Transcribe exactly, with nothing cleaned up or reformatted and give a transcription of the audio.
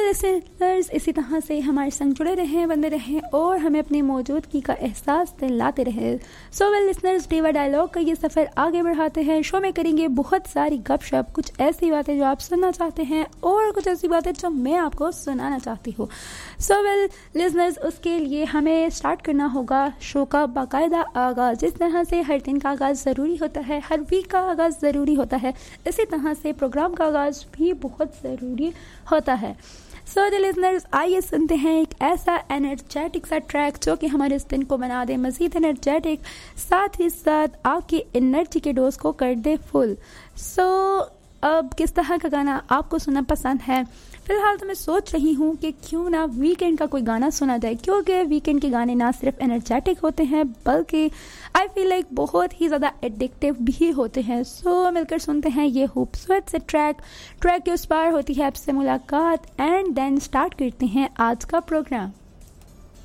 Listeners, इसी तरह से हमारे संग जुड़े रहें, बंदे रहें और हमें अपनी मौजूदगी का एहसास दिलाते रहें। So well listeners, diva dialogue का ये सफ़र आगे बढ़ाते हैं। शो में करेंगे बहुत सारी गपशप, कुछ ऐसी बातें जो आप सुनना चाहते हैं और कुछ ऐसी बातें जो मैं आपको सुनाना चाहती हूँ। सो वेल लिसनर्स, उसके लिए हमें स्टार्ट करना होगा शो का बाकायदा आगाज़। जिस तरह से हर दिन का आगाज़ ज़रूरी होता है, हर वीक का आगाज़ ज़रूरी होता है, इसी तरह से प्रोग्राम का आगाज़ भी बहुत ज़रूरी होता है। सो द लिसनर्स, आइए सुनते हैं एक ऐसा एनर्जेटिक सा ट्रैक जो कि हमारे इस दिन को बना दे मज़ीद एनर्जेटिक, साथ ही साथ आपकी एनर्जी के डोज को कर दे फुल। सो so, अब किस तरह का गाना आपको सुनना पसंद है? फिलहाल तो मैं सोच रही हूँ कि क्यों ना वीकेंड का कोई गाना सुना जाए, क्योंकि वीकेंड के गाने ना सिर्फ एनर्जेटिक होते हैं बल्कि आई फील लाइक बहुत ही ज़्यादा एडिक्टिव भी होते हैं। सो so, मिलकर सुनते हैं ये खूबसूरत से ट्रैक। ट्रैक के उस पार होती है आपसे मुलाकात एंड देन स्टार्ट करते हैं आज का प्रोग्राम।